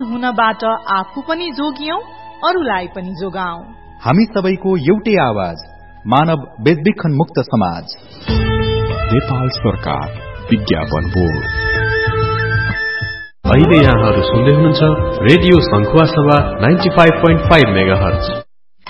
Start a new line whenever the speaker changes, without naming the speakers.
हुनबाट आफू पनि जोगियौं, अरूलाई पनि जोगाऊ।
हामी सबैको एउटै आवाज, मानव बेचबिखन मुक्त समाज।
नेपाल सरकार विज्ञापन बोर्ड। अहिले यहाँहरू सुन्दै हुनुहुन्छ रेडियो संखुवा सभा 95.5 मेगाहर्ज।